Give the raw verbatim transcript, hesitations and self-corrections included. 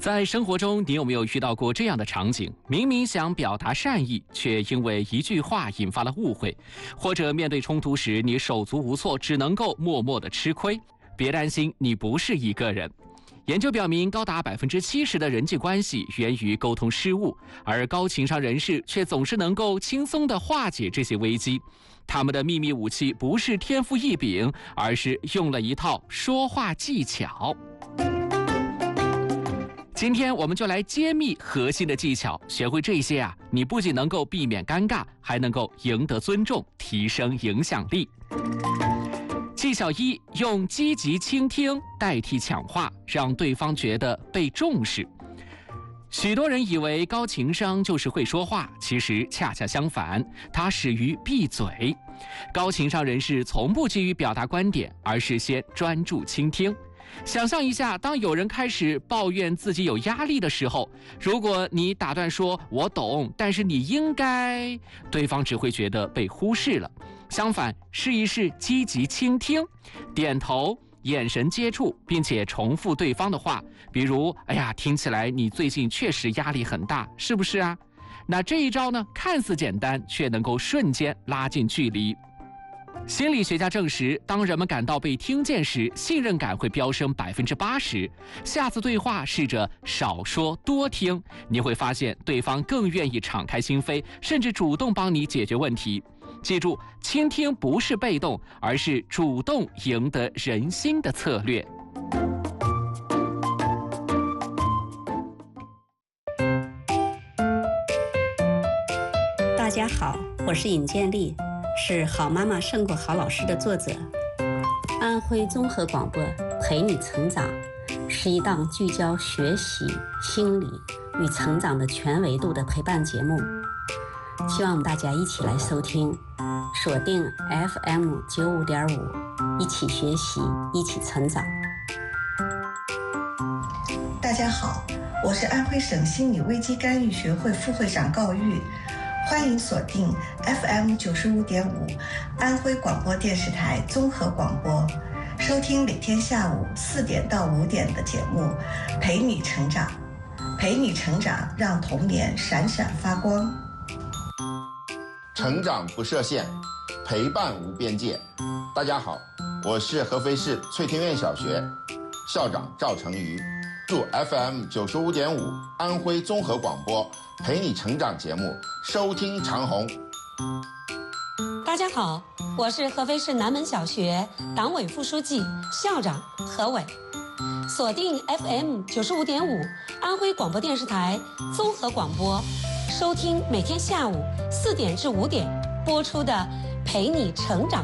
在生活中，你有没有遇到过这样的场景？明明想表达善意，却因为一句话引发了误会，或者面对冲突时，你手足无措，只能够默默的吃亏。别担心，你不是一个人。研究表明，高达百分之七十的人际关系源于沟通失误，而高情商人士却总是能够轻松地化解这些危机。他们的秘密武器不是天赋异禀，而是用了一套说话技巧。今天我们就来揭秘核心的技巧，学会这些啊，你不仅能够避免尴尬，还能够赢得尊重，提升影响力。技巧一，用积极倾听代替抢话，让对方觉得被重视。许多人以为高情商就是会说话，其实恰恰相反，它始于闭嘴。高情商人士从不急于表达观点，而是先专注倾听。想象一下，当有人开始抱怨自己有压力的时候，如果你打断说“我懂，但是你应该”，对方只会觉得被忽视了。相反，试一试积极倾听，点头、眼神接触，并且重复对方的话，比如“哎呀，听起来你最近确实压力很大，是不是啊？”那这一招呢，看似简单，却能够瞬间拉近距离。心理学家证实，当人们感到被听见时，信任感会飙升百分之八十。下次对话试着少说多听，你会发现对方更愿意敞开心扉，甚至主动帮你解决问题。记住，倾听不是被动，而是主动赢得人心的策略。 大家好，我是尹建莉，是《好妈妈胜过好老师》的作者。安徽综合广播陪你成长是一档聚焦学习、心理与成长的全维度的陪伴节目，希望我们大家一起来收听，锁定 F M 九五点五，一起学习，一起成长。 大家好，我是安徽省心理危机干预学会副会长高玉。欢迎锁定 F M 九十五点五，安徽广播电视台综合广播，收听每天下午四点到五点的节目，陪你成长，陪你成长，让童年闪闪发光。 成长不设限，陪伴无边界。大家好，我是合肥市翠庭院小学校长赵成瑜，祝 F M 九十五点五安徽综合广播陪你成长节目收听长虹。 大家好，我是合肥市南门小学党委副书记、校长何伟。锁定 F M 九十五点五安徽广播电视台综合广播，收听每天下午四点至五点播出的《陪你成长》